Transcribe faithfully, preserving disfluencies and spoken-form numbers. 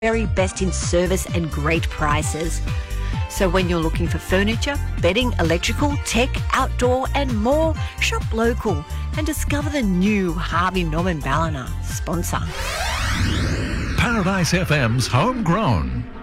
very best in service and great prices. So when you're looking for furniture, bedding, electrical, tech, outdoor and more, shop local and discover the new Harvey Norman Ballina sponsor. Paradise F M's Homegrown.